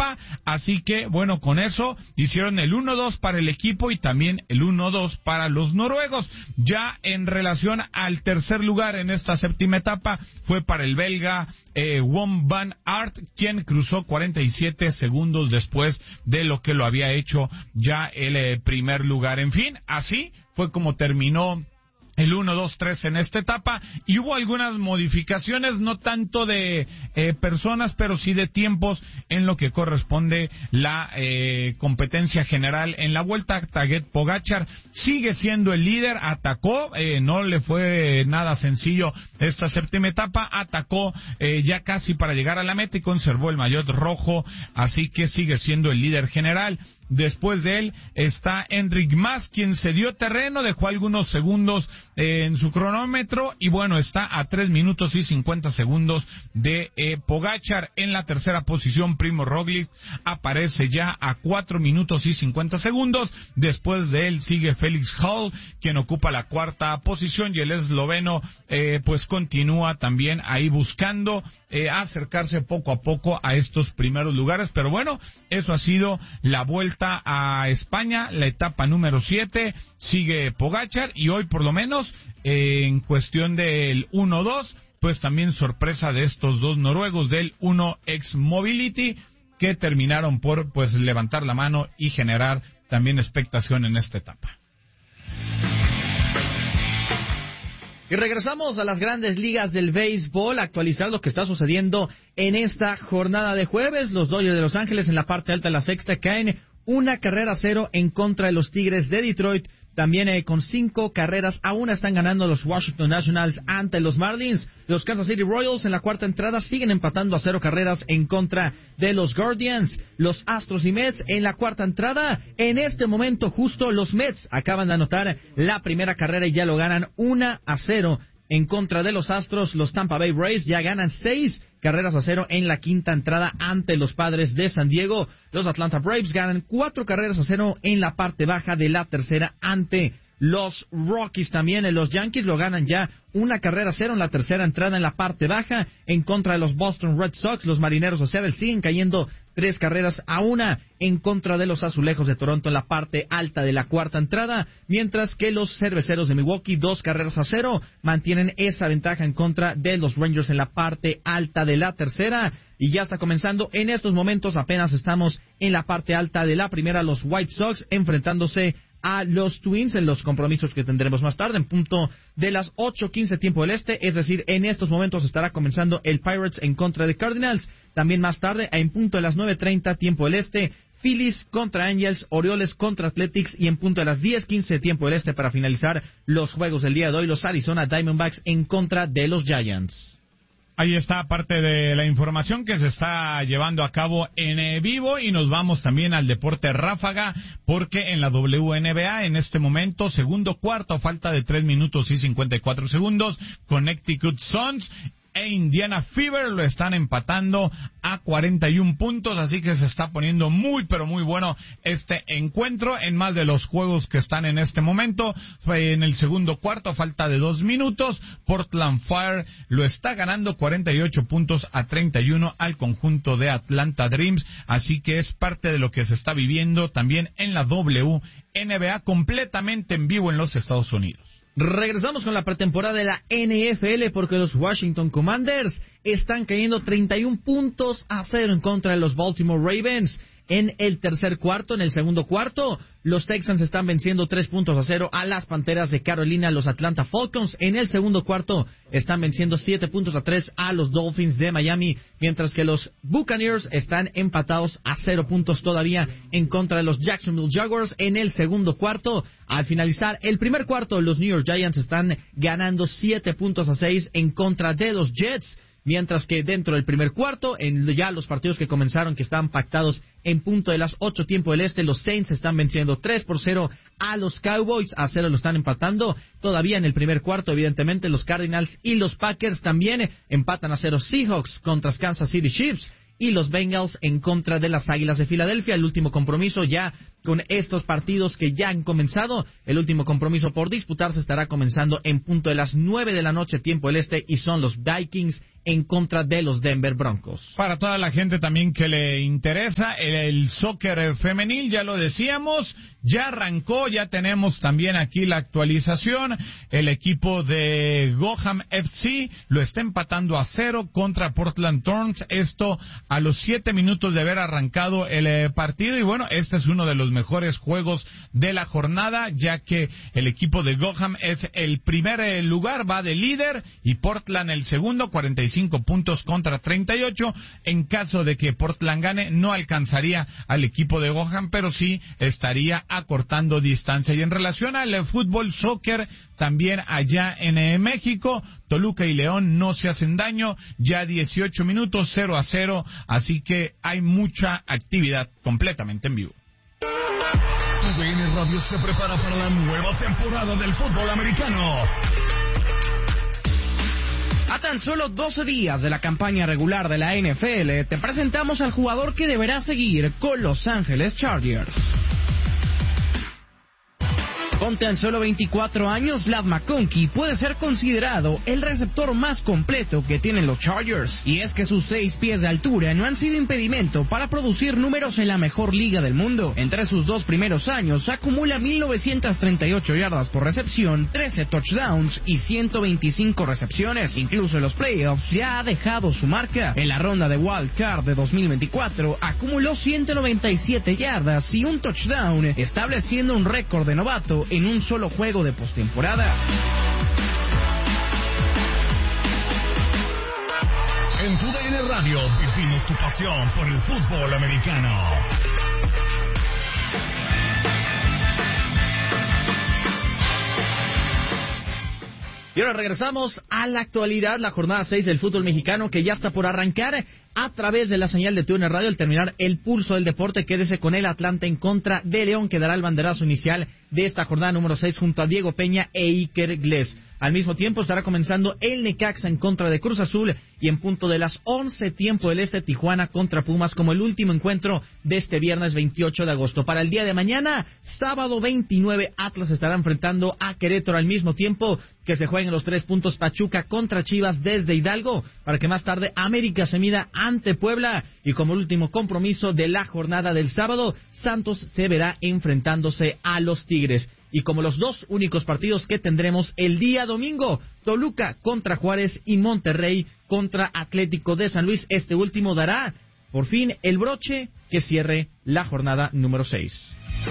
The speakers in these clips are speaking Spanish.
etapa, así que bueno, con eso hicieron el 1-2 para el equipo y también el 1-2 para los noruegos. Ya en relación al tercer lugar en esta séptima etapa fue para el belga Wout van Aert, quien cruzó 47 segundos después de lo que lo había hecho ya el primer lugar. En fin, así fue como terminó el 1-2-3 en esta etapa, y hubo algunas modificaciones, no tanto de personas, pero sí de tiempos en lo que corresponde la competencia general. En la vuelta, Tadej Pogačar sigue siendo el líder, atacó, no le fue nada sencillo esta séptima etapa, atacó ya casi para llegar a la meta y conservó el maillot rojo, así que sigue siendo el líder general. Después de él está Enric Mas, quien se dio terreno, dejó algunos segundos en su cronómetro y bueno, está a 3 minutos y 50 segundos de Pogačar. En la tercera posición, Primo Roglic aparece ya a 4 minutos y 50 segundos. Después de él sigue Felix Hall, quien ocupa la cuarta posición, y el esloveno pues continúa también ahí buscando acercarse poco a poco a estos primeros lugares. Pero bueno, eso ha sido la vuelta a España, la etapa número 7, sigue Pogačar, y hoy por lo menos en cuestión del 1-2, pues también sorpresa de estos dos noruegos del 1X Mobility, que terminaron por pues levantar la mano y generar también expectación en esta etapa. Y regresamos a las grandes ligas del béisbol, actualizar lo que está sucediendo en esta jornada de jueves. Los Dodgers de Los Ángeles en la parte alta de la sexta caen 1-0 en contra de los Tigres de Detroit. También con 5-1 están ganando los Washington Nationals ante los Marlins. Los Kansas City Royals en la cuarta entrada siguen empatando a 0 carreras en contra de los Guardians. Los Astros y Mets en la cuarta entrada. En este momento justo los Mets acaban de anotar la primera carrera y ya lo ganan 1-0 en contra de los Astros. Los Tampa Bay Rays ya ganan 6-0 en la quinta entrada ante los Padres de San Diego. Los Atlanta Braves ganan 4-0 en la parte baja de la tercera ante los Rockies. También los Yankees lo ganan ya 1-0 en la tercera entrada en la parte baja en contra de los Boston Red Sox. Los Marineros de Seattle siguen cayendo 3-1 en contra de los Azulejos de Toronto en la parte alta de la cuarta entrada, mientras que los Cerveceros de Milwaukee 2-0 mantienen esa ventaja en contra de los Rangers en la parte alta de la tercera. Y ya está comenzando en estos momentos, apenas estamos en la parte alta de la primera, los White Sox enfrentándose a los Twins en los compromisos que tendremos más tarde en punto de las 8:15 tiempo del este, es decir, en estos momentos estará comenzando el Pirates en contra de Cardinals. También más tarde, en punto de las 9:30 tiempo del este, Phillies contra Angels, Orioles contra Athletics, y en punto de las 10:15 tiempo del este para finalizar los juegos del día de hoy, los Arizona Diamondbacks en contra de los Giants. Ahí está parte de la información que se está llevando a cabo en vivo, y nos vamos también al deporte ráfaga, porque en la WNBA en este momento, segundo cuarto, falta de 3 minutos y 54 segundos, Connecticut Suns e Indiana Fever lo están empatando a 41 puntos, así que se está poniendo muy, pero muy bueno este encuentro en más de los juegos que están en este momento. En el segundo cuarto, falta de 2 minutos, Portland Fire lo está ganando 48 puntos a 31 al conjunto de Atlanta Dreams, así que es parte de lo que se está viviendo también en la WNBA completamente en vivo en los Estados Unidos. Regresamos con la pretemporada de la NFL, porque los Washington Commanders están cayendo 31-0 en contra de los Baltimore Ravens en el tercer cuarto. En el segundo cuarto, los Texans están venciendo 3-0 a las Panteras de Carolina. Los Atlanta Falcons en el segundo cuarto están venciendo 7-3 a los Dolphins de Miami, mientras que los Buccaneers están empatados a 0 puntos todavía en contra de los Jacksonville Jaguars en el segundo cuarto. Al finalizar el primer cuarto, los New York Giants están ganando 7-6 en contra de los Jets, mientras que dentro del primer cuarto, en ya los partidos que comenzaron, que estaban pactados en punto de las 8 tiempo del este, los Saints están venciendo 3-0 a los Cowboys, a 0 lo están empatando. Todavía en el primer cuarto, evidentemente, los Cardinals y los Packers también empatan a 0 Seahawks contra Kansas City Chiefs, y los Bengals en contra de las Águilas de Filadelfia. El último compromiso ya con estos partidos que ya han comenzado. El último compromiso por disputarse estará comenzando en punto de las 9 de la noche, tiempo del este, y son los Vikings en contra de los Denver Broncos. Para toda la gente también que le interesa, el soccer femenil, ya lo decíamos, ya arrancó, ya tenemos también aquí la actualización. El equipo de Gotham FC lo está empatando a 0 contra Portland Thorns, esto a los 7 minutos de haber arrancado el partido, y bueno, este es uno de los mejores juegos de la jornada, ya que el equipo de Gotham es el primer lugar, va de líder, y Portland el segundo, 45 puntos contra 38. En caso de que Portland gane, no alcanzaría al equipo de Gotham, pero sí estaría acortando distancia. Y en relación al fútbol soccer, también allá en México, Toluca y León no se hacen daño, ya 18 minutos, 0-0, así que hay mucha actividad completamente en vivo. TUDN Radio se prepara para la nueva temporada del fútbol americano. A tan solo 12 días de la campaña regular de la NFL, te presentamos al jugador que deberá seguir con Los Ángeles Chargers. Con tan solo 24 años, Ladd McConkey puede ser considerado el receptor más completo que tienen los Chargers. Y es que sus 6 pies de altura no han sido impedimento para producir números en la mejor liga del mundo. Entre sus 2 primeros años, acumula 1,938 yardas por recepción, 13 touchdowns y 125 recepciones. Incluso en los playoffs ya ha dejado su marca. En la ronda de Wild Card de 2024, acumuló 197 yardas y un touchdown, estableciendo un récord de novato en un solo juego de postemporada. En TUDN Radio vivimos tu pasión por el fútbol americano. Y ahora regresamos a la actualidad, la jornada 6 del fútbol mexicano que ya está por arrancar a través de la señal de TUDN Radio. Al terminar el pulso del deporte, quédese con el Atlanta en contra de León, que dará el banderazo inicial de esta jornada número 6 junto a Diego Peña e Iker Gles. Al mismo tiempo estará comenzando el Necaxa en contra de Cruz Azul, y en punto de las 11 tiempo del este, Tijuana contra Pumas como el último encuentro de este viernes 28 de agosto. Para el día de mañana, sábado 29, Atlas estará enfrentando a Querétaro al mismo tiempo que se jueguen los 3 puntos Pachuca contra Chivas desde Hidalgo, para que más tarde América se mida ante Puebla, y como el último compromiso de la jornada del sábado, Santos se verá enfrentándose a los Tigres. Y como los 2 únicos partidos que tendremos el día domingo, Toluca contra Juárez y Monterrey contra Atlético de San Luis. Este último dará por fin el broche que cierre la jornada número 6.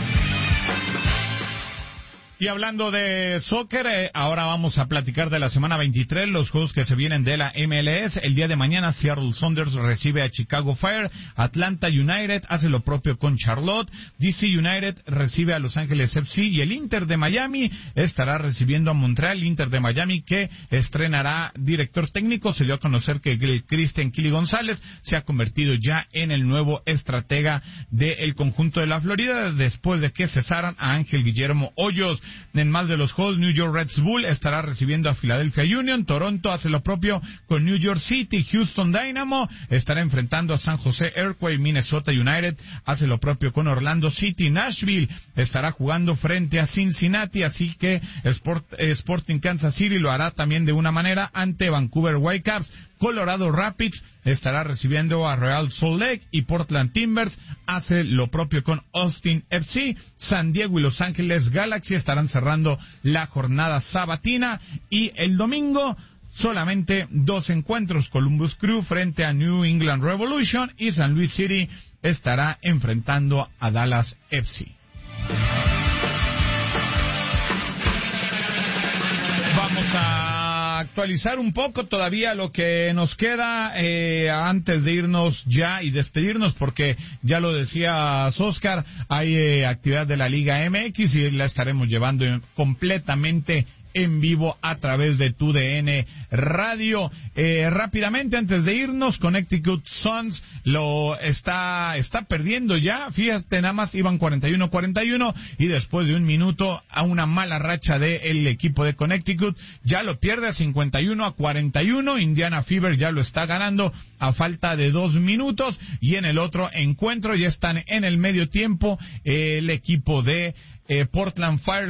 Y hablando de soccer, ahora vamos a platicar de la semana 23, los juegos que se vienen de la MLS. El día de mañana, Seattle Sounders recibe a Chicago Fire, Atlanta United hace lo propio con Charlotte, DC United recibe a Los Ángeles FC, y el Inter de Miami estará recibiendo a Montreal. Inter de Miami que estrenará director técnico. Se dio a conocer que Cristian Kili González se ha convertido ya en el nuevo estratega del conjunto de la Florida, después de que cesaran a Ángel Guillermo Hoyos. En más de los juegos, New York Red Bull estará recibiendo a Philadelphia Union, Toronto hace lo propio con New York City, Houston Dynamo estará enfrentando a San José Earthquake, Minnesota United hace lo propio con Orlando City, Nashville estará jugando frente a Cincinnati, así que Sporting Kansas City lo hará también de una manera ante Vancouver Whitecaps. Colorado Rapids estará recibiendo a Real Salt Lake, y Portland Timbers hace lo propio con Austin FC. San Diego y Los Ángeles Galaxy estarán cerrando la jornada sabatina, y el domingo solamente 2 encuentros, Columbus Crew frente a New England Revolution, y San Luis City estará enfrentando a Dallas FC. Vamos a actualizar un poco todavía lo que nos queda antes de irnos ya y despedirnos, porque ya lo decía Oscar, hay actividad de la Liga MX y la estaremos llevando completamente en vivo a través de TUDN Radio. Rápidamente, antes de irnos, Connecticut Suns lo está perdiendo ya. Fíjate, nada más iban 41-41 y después de un minuto a una mala racha del equipo de Connecticut ya lo pierde a 51-41. Indiana Fever ya lo está ganando a falta de 2 minutos y en el otro encuentro ya están en el medio tiempo el equipo de Portland Fire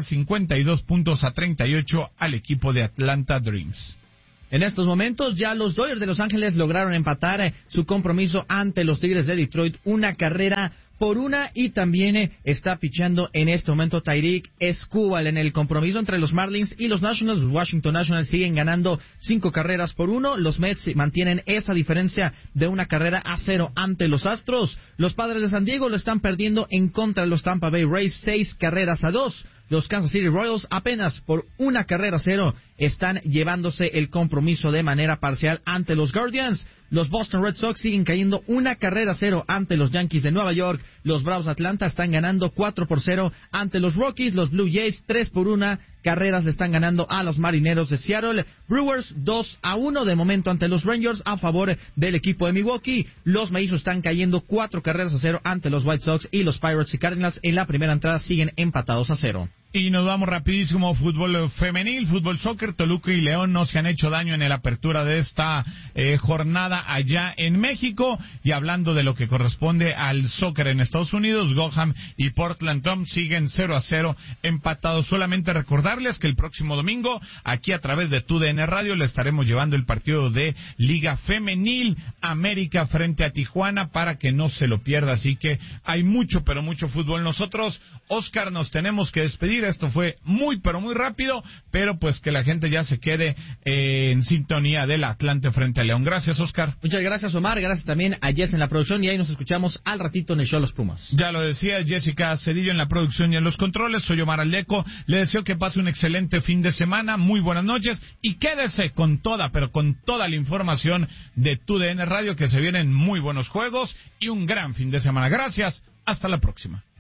52-38 al equipo de Atlanta Dreams. En estos momentos ya los Dodgers de Los Ángeles lograron empatar su compromiso ante los Tigres de Detroit 1-1 y también está pichando en este momento Tyreek Skubal. En el compromiso entre los Marlins y los Nationals, los Washington Nationals siguen ganando 5-1. Los Mets mantienen esa diferencia de 1-0 ante los Astros. Los Padres de San Diego lo están perdiendo en contra de los Tampa Bay Rays 6-2. Los Kansas City Royals apenas por 1-0 están llevándose el compromiso de manera parcial ante los Guardians. Los Boston Red Sox siguen cayendo 1-0 ante los Yankees de Nueva York. Los Bravos de Atlanta están ganando 4-0 ante los Rockies. Los Blue Jays 3-1 carreras le están ganando a los Marineros de Seattle. Brewers 2-1 de momento ante los Rangers a favor del equipo de Milwaukee. Los Mellizos están cayendo 4-0 ante los White Sox y los Pirates y Cardinals en la primera entrada siguen empatados a 0. Y nos vamos rapidísimo, fútbol femenil, fútbol soccer. Toluca y León no se han hecho daño en la apertura de esta jornada allá en México. Y hablando de lo que corresponde al soccer en Estados Unidos, Gotham y Portland Tom siguen 0-0 empatados. Solamente recordarles que el próximo domingo, aquí a través de TUDN Radio, le estaremos llevando el partido de Liga Femenil América frente a Tijuana para que no se lo pierda. Así que hay mucho, pero mucho fútbol. Nosotros, Oscar, nos tenemos que despedir. Esto fue muy, pero muy rápido, pero pues que la gente ya se quede en sintonía del Atlante frente a León. Gracias, Oscar. Muchas gracias, Omar. Gracias también a Jess en la producción y ahí nos escuchamos al ratito en el show Los Pumas. Ya lo decía Jessica Cedillo en la producción y en los controles. Soy Omar Aldeco. Le deseo que pase un excelente fin de semana. Muy buenas noches y quédese con toda, pero con toda la información de TUDN Radio, que se vienen muy buenos juegos y un gran fin de semana. Gracias. Hasta la próxima.